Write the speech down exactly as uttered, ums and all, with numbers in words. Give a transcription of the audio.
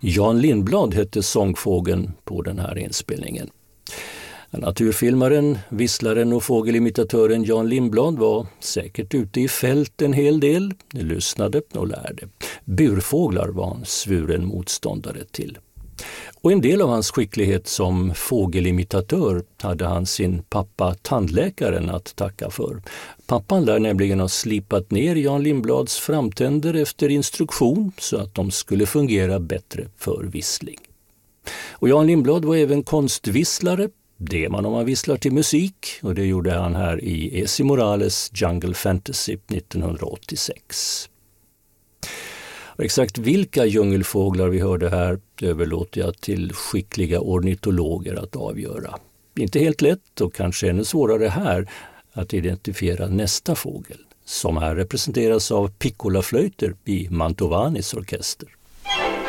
Jan Lindblad hette sångfågeln på den här inspelningen. Naturfilmaren, visslaren och fågelimitatören Jan Lindblad var säkert ute i fält en hel del, lyssnade och lärde. Burfåglar var han svuren motståndare till. Och en del av hans skicklighet som fågelimitatör hade han sin pappa tandläkaren att tacka för. Pappan lär nämligen ha slipat ner Jan Lindblads framtänder efter instruktion så att de skulle fungera bättre för vissling. Och Jan Lindblad var även konstvisslare. Det är man om man visslar till musik, och det gjorde han här i Esi Morales Jungle Fantasy nittonhundraåttiosex. Och exakt vilka djungelfåglar vi hörde här överlåter jag till skickliga ornitologer att avgöra. Inte helt lätt och kanske ännu svårare här att identifiera nästa fågel, som här representeras av piccolaflöjter i Mantovanis orkester.